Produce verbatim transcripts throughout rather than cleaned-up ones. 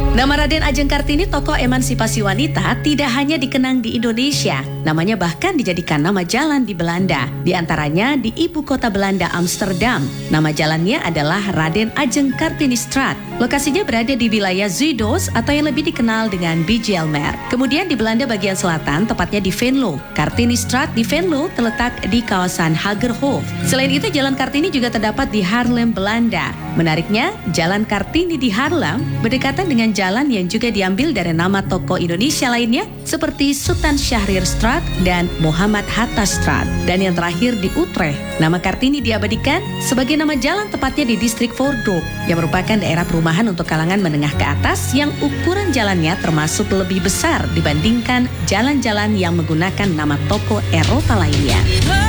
Nama Raden Ajeng Kartini, tokoh emansipasi wanita, tidak hanya dikenang di Indonesia. Namanya bahkan dijadikan nama jalan di Belanda. Di antaranya di ibu kota Belanda, Amsterdam. Nama jalannya adalah Raden Ajeng Kartinistraat. Lokasinya berada di wilayah Zuidos atau yang lebih dikenal dengan Bijlmer. Kemudian di Belanda bagian selatan, tepatnya di Venlo. Kartinistraat di Venlo terletak di kawasan Hagerhof. Selain itu, Jalan Kartini juga terdapat di Haarlem, Belanda. Menariknya, Jalan Kartini di Haarlem berdekatan dengan jalan yang juga diambil dari nama tokoh Indonesia lainnya seperti Sultan Syahrir-straat dan Muhammad Hatta-straat. Dan yang terakhir di Utrecht, nama Kartini diabadikan sebagai nama jalan tepatnya di distrik Voordorp yang merupakan daerah perumahan untuk kalangan menengah ke atas yang ukuran jalannya termasuk lebih besar dibandingkan jalan-jalan yang menggunakan nama tokoh Eropa lainnya.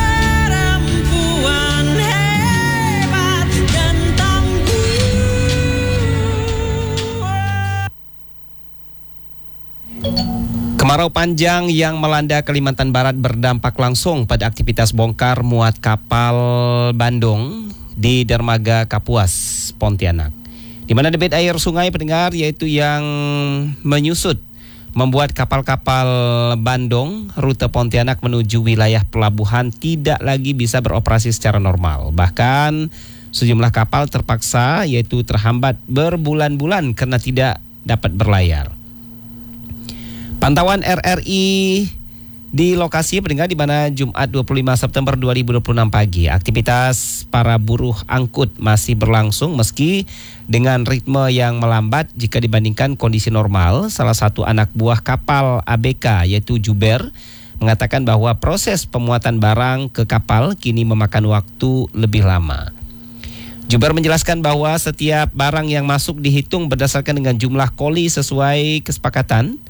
Kemarau panjang yang melanda Kalimantan Barat berdampak langsung pada aktivitas bongkar muat kapal Bandung di dermaga Kapuas, Pontianak. Di mana debit air sungai pendengar yaitu yang menyusut membuat kapal-kapal Bandung rute Pontianak menuju wilayah pelabuhan tidak lagi bisa beroperasi secara normal. Bahkan sejumlah kapal terpaksa yaitu terhambat berbulan-bulan karena tidak dapat berlayar. Pantauan R R I di lokasi pendengar di mana Jumat dua puluh lima September dua ribu dua puluh enam pagi aktivitas para buruh angkut masih berlangsung meski dengan ritme yang melambat jika dibandingkan kondisi normal. Salah satu anak buah kapal A B K yaitu Juber mengatakan bahwa proses pemuatan barang ke kapal kini memakan waktu lebih lama. Juber menjelaskan bahwa setiap barang yang masuk dihitung berdasarkan dengan jumlah koli sesuai kesepakatan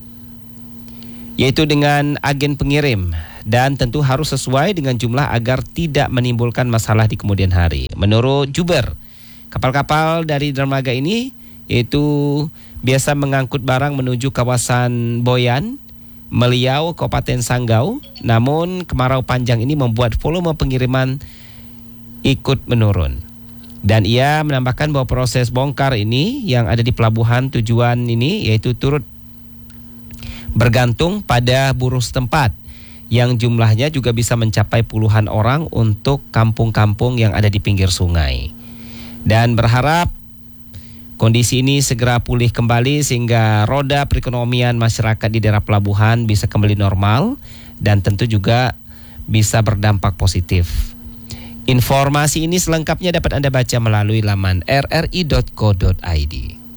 yaitu dengan agen pengirim dan tentu harus sesuai dengan jumlah agar tidak menimbulkan masalah di kemudian hari. Menurut Juber, kapal-kapal dari dermaga ini yaitu biasa mengangkut barang menuju kawasan Boyan, Meliau, Kabupaten Sanggau. Namun kemarau panjang ini membuat volume pengiriman ikut menurun. Dan ia menambahkan bahwa proses bongkar ini yang ada di pelabuhan tujuan ini yaitu turut bergantung pada buruh setempat yang jumlahnya juga bisa mencapai puluhan orang untuk kampung-kampung yang ada di pinggir sungai. Dan berharap kondisi ini segera pulih kembali sehingga roda perekonomian masyarakat di daerah pelabuhan bisa kembali normal dan tentu juga bisa berdampak positif. Informasi ini selengkapnya dapat Anda baca melalui laman r r i dot co dot i d.